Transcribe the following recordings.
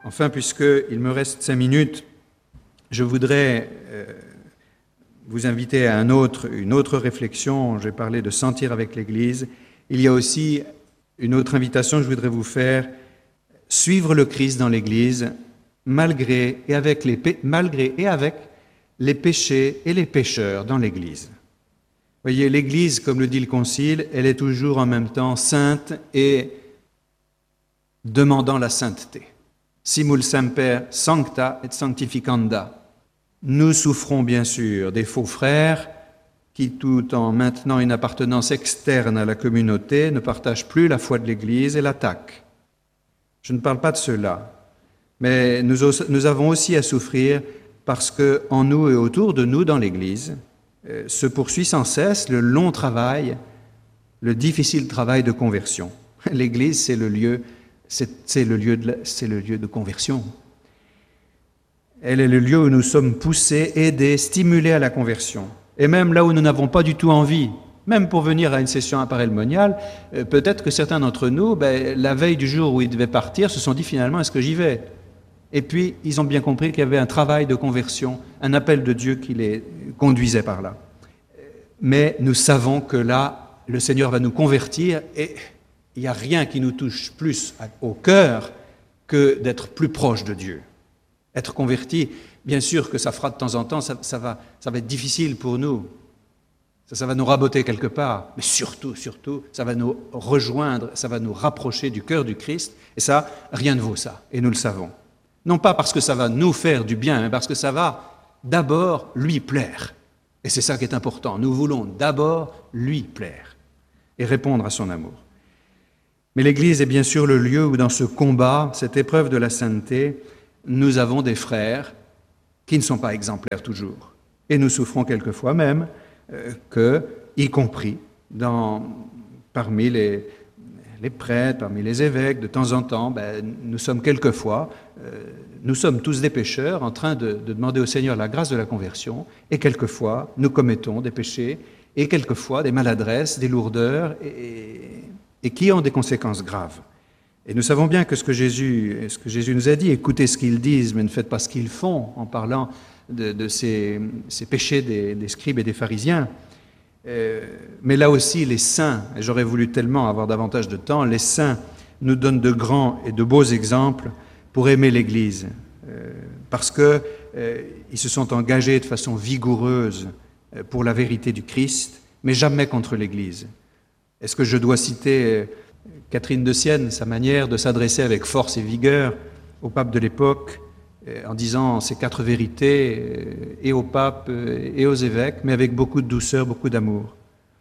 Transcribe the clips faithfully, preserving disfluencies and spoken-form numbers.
Enfin, puisqu'il me reste cinq minutes, je voudrais euh, vous inviter à un autre, une autre réflexion. J'ai parlé de sentir avec l'Église. Il y a aussi une autre invitation que je voudrais vous faire. Suivre le Christ dans l'Église, malgré et avec les, malgré et avec les péchés et les pécheurs dans l'Église. Voyez, l'Église, comme le dit le Concile, elle est toujours en même temps sainte et demandant la sainteté. Simul semper sancta et sanctificanda. Nous souffrons bien sûr des faux frères qui, tout en maintenant une appartenance externe à la communauté, ne partagent plus la foi de l'Église et l'attaquent. Je ne parle pas de cela, mais nous, nous avons aussi à souffrir parce qu'en nous et autour de nous dans l'Église euh, se poursuit sans cesse le long travail, le difficile travail de conversion. L'Église, c'est le lieu, c'est, c'est le lieu de, c'est le lieu de conversion. Elle est le lieu où nous sommes poussés, aidés, stimulés à la conversion. Et même là où nous n'avons pas du tout envie, même pour venir à une session parelmoniale, euh, peut-être que certains d'entre nous, ben, la veille du jour où ils devaient partir, se sont dit finalement, est-ce que j'y vais ? Et puis, ils ont bien compris qu'il y avait un travail de conversion, un appel de Dieu qui les conduisait par là. Mais nous savons que là, le Seigneur va nous convertir et il n'y a rien qui nous touche plus au cœur que d'être plus proche de Dieu. Être converti, bien sûr que ça fera de temps en temps, ça, ça, va, ça va être difficile pour nous. Ça, ça va nous raboter quelque part, mais surtout, surtout, ça va nous rejoindre, ça va nous rapprocher du cœur du Christ, et ça, rien ne vaut ça, et nous le savons. Non pas parce que ça va nous faire du bien, mais parce que ça va d'abord lui plaire. Et c'est ça qui est important. Nous voulons d'abord lui plaire et répondre à son amour. Mais l'Église est bien sûr le lieu où, dans ce combat, cette épreuve de la sainteté, nous avons des frères qui ne sont pas exemplaires toujours. Et nous souffrons quelquefois même euh, que, y compris dans, parmi les, les prêtres, parmi les évêques, de temps en temps, ben, nous sommes quelquefois, euh, nous sommes tous des pécheurs en train de, de demander au Seigneur la grâce de la conversion, et quelquefois nous commettons des péchés, et quelquefois des maladresses, des lourdeurs, et, et qui ont des conséquences graves. Et nous savons bien que ce que Jésus, ce que Jésus nous a dit, écoutez ce qu'ils disent, mais ne faites pas ce qu'ils font, en parlant de, de ces, ces péchés des, des scribes et des pharisiens. Euh, mais là aussi, les saints, et j'aurais voulu tellement avoir davantage de temps, les saints nous donnent de grands et de beaux exemples pour aimer l'Église, euh, parce qu'ils euh, se sont engagés de façon vigoureuse pour la vérité du Christ, mais jamais contre l'Église. Est-ce que je dois citer Catherine de Sienne, sa manière de s'adresser avec force et vigueur au pape de l'époque, en disant ces quatre vérités, et au pape et aux évêques, mais avec beaucoup de douceur, beaucoup d'amour.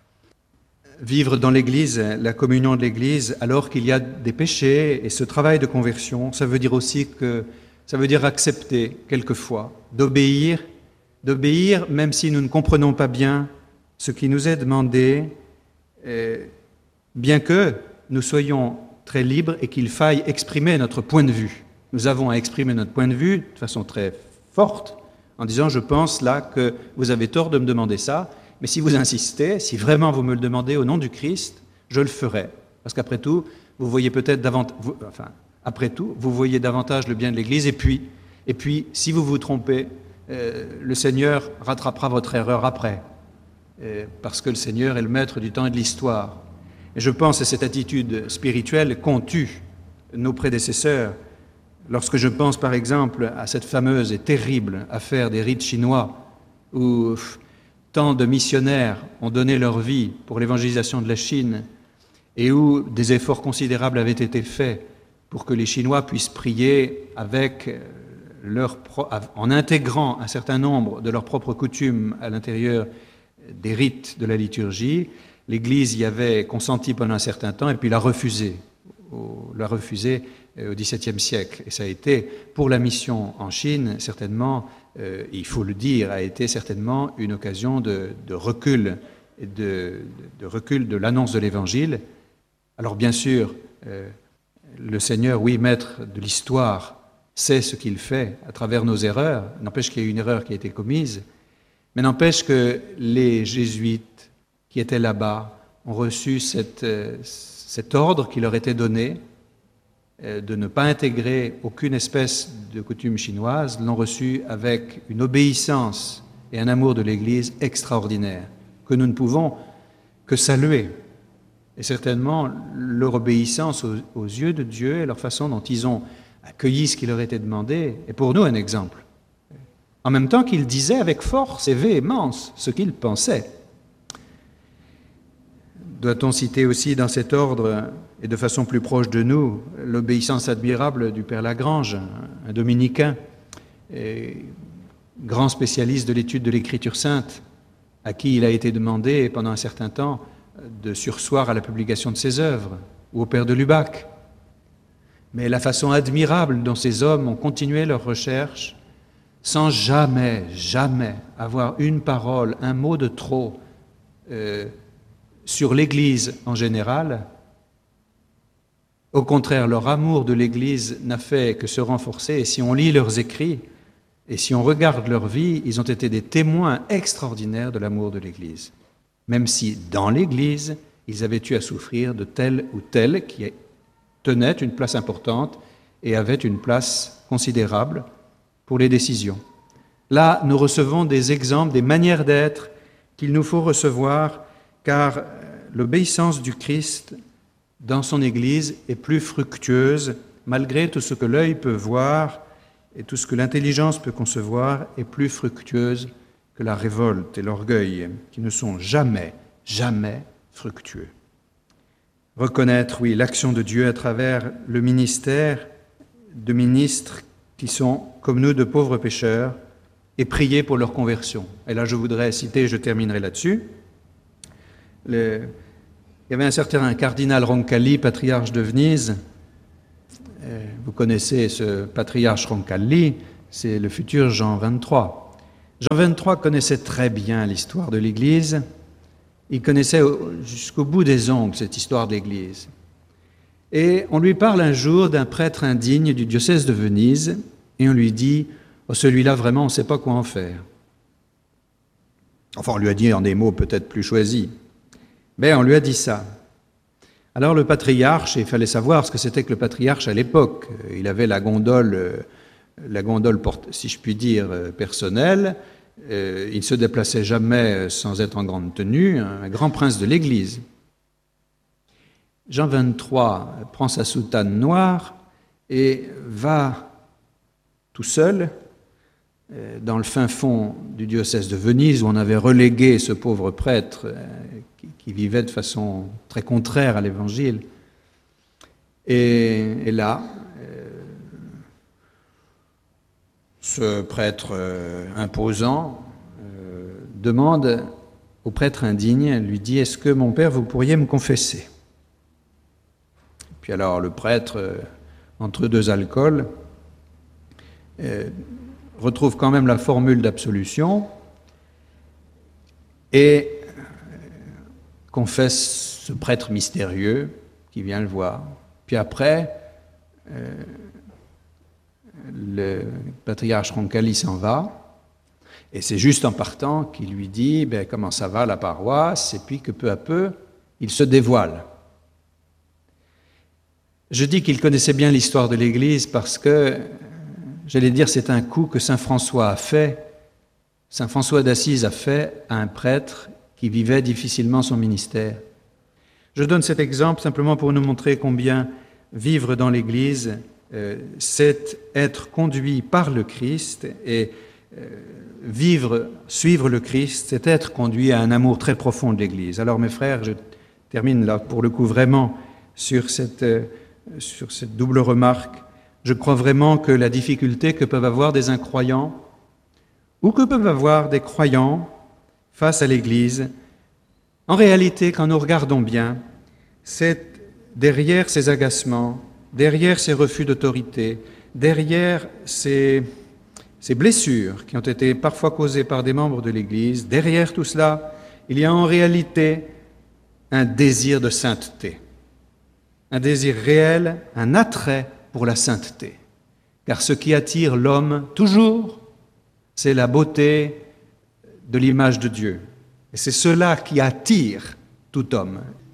Vivre dans l'Église, la communion de l'Église, alors qu'il y a des péchés, et ce travail de conversion, ça veut dire aussi que, ça veut dire accepter, quelquefois, d'obéir, d'obéir même si nous ne comprenons pas bien ce qui nous est demandé, euh, bien que nous soyons très libres et qu'il faille exprimer notre point de vue. Nous avons à exprimer notre point de vue de façon très forte, en disant « je pense là que vous avez tort de me demander ça, mais si vous insistez, si vraiment vous me le demandez au nom du Christ, je le ferai. » Parce qu'après tout, vous voyez peut-être davantage, vous, enfin, après tout, vous voyez davantage le bien de l'Église, et puis, et puis si vous vous trompez, euh, le Seigneur rattrapera votre erreur après, euh, parce que le Seigneur est le maître du temps et de l'histoire. Et je pense à cette attitude spirituelle qu'ont eue nos prédécesseurs. Lorsque je pense par exemple à cette fameuse et terrible affaire des rites chinois, où tant de missionnaires ont donné leur vie pour l'évangélisation de la Chine, et où des efforts considérables avaient été faits pour que les Chinois puissent prier avec leur pro- en intégrant un certain nombre de leurs propres coutumes à l'intérieur des rites de la liturgie, l'Église y avait consenti pendant un certain temps et puis l'a refusé, au, l'a refusé au dix-septième siècle. Et ça a été, pour la mission en Chine, certainement, euh, il faut le dire, a été certainement une occasion de, de recul, de, de, de recul de l'annonce de l'Évangile. Alors bien sûr, euh, le Seigneur, oui, maître de l'histoire, sait ce qu'il fait à travers nos erreurs. N'empêche qu'il y a une erreur qui a été commise, mais n'empêche que les jésuites qui étaient là-bas ont reçu cette, euh, cet ordre qui leur était donné, euh, de ne pas intégrer aucune espèce de coutume chinoise, l'ont reçu avec une obéissance et un amour de l'Église extraordinaire, que nous ne pouvons que saluer. Et certainement, leur obéissance aux, aux yeux de Dieu et leur façon dont ils ont accueilli ce qui leur était demandé est pour nous un exemple. En même temps qu'ils disaient avec force et véhémence ce qu'ils pensaient. Doit-on citer aussi dans cet ordre, et de façon plus proche de nous, l'obéissance admirable du Père Lagrange, un dominicain, et grand spécialiste de l'étude de l'Écriture sainte, à qui il a été demandé pendant un certain temps de surseoir à la publication de ses œuvres, ou au Père de Lubac. Mais la façon admirable dont ces hommes ont continué leurs recherches, sans jamais, jamais avoir une parole, un mot de trop euh, sur l'Église en général. Au contraire, leur amour de l'Église n'a fait que se renforcer, et si on lit leurs écrits, et si on regarde leur vie, ils ont été des témoins extraordinaires de l'amour de l'Église. Même si, dans l'Église, ils avaient eu à souffrir de tel ou tel qui tenait une place importante et avait une place considérable pour les décisions. Là, nous recevons des exemples, des manières d'être qu'il nous faut recevoir, car l'obéissance du Christ dans son Église est plus fructueuse, malgré tout ce que l'œil peut voir et tout ce que l'intelligence peut concevoir, est plus fructueuse que la révolte et l'orgueil, qui ne sont jamais, jamais fructueux. Reconnaître, oui, l'action de Dieu à travers le ministère de ministres qui sont, comme nous, de pauvres pécheurs, et prier pour leur conversion. Et là, je voudrais citer, je terminerai là-dessus, le, il y avait un certain cardinal Roncalli, patriarche de Venise. Vous connaissez ce patriarche Roncalli, c'est le futur Jean vingt-trois. Jean vingt-trois connaissait très bien l'histoire de l'Église. Il connaissait jusqu'au bout des ongles cette histoire de l'Église. Et on lui parle un jour d'un prêtre indigne du diocèse de Venise, et on lui dit « Oh, celui-là, vraiment, on ne sait pas quoi en faire. » Enfin, on lui a dit en des mots peut-être plus choisis. Mais on lui a dit ça. Alors le patriarche, il fallait savoir ce que c'était que le patriarche à l'époque. Il avait la gondole, la gondole, si je puis dire, personnelle. Il ne se déplaçait jamais sans être en grande tenue, un grand prince de l'Église. Jean vingt-trois prend sa soutane noire et va tout seul dans le fin fond du diocèse de Venise, où on avait relégué ce pauvre prêtre qui vivait de façon très contraire à l'Évangile. Et, et là, euh, ce prêtre euh, imposant euh, demande au prêtre indigne, lui dit « Est-ce que, mon père, vous pourriez me confesser ?» Puis alors le prêtre, euh, entre deux alcools, euh, retrouve quand même la formule d'absolution et confesse ce prêtre mystérieux qui vient le voir. Puis après, euh, le patriarche Roncalli s'en va, et c'est juste en partant qu'il lui dit ben, comment ça va la paroisse, et puis que peu à peu, il se dévoile. Je dis qu'il connaissait bien l'histoire de l'Église parce que, j'allais dire, c'est un coup que saint François a fait, saint François d'Assise a fait à un prêtre qui vivait difficilement son ministère. Je donne cet exemple simplement pour nous montrer combien vivre dans l'Église, euh, c'est être conduit par le Christ, et euh, vivre, suivre le Christ, c'est être conduit à un amour très profond de l'Église. Alors mes frères, je termine là pour le coup vraiment sur cette, euh, sur cette double remarque. Je crois vraiment que la difficulté que peuvent avoir des incroyants ou que peuvent avoir des croyants face à l'Église, en réalité, quand nous regardons bien, c'est derrière ces agacements, derrière ces refus d'autorité, derrière ces, ces blessures qui ont été parfois causées par des membres de l'Église, derrière tout cela, il y a en réalité un désir de sainteté, un désir réel, un attrait pour la sainteté. Car ce qui attire l'homme, toujours, c'est la beauté de l'image de Dieu. Et c'est cela qui attire tout homme.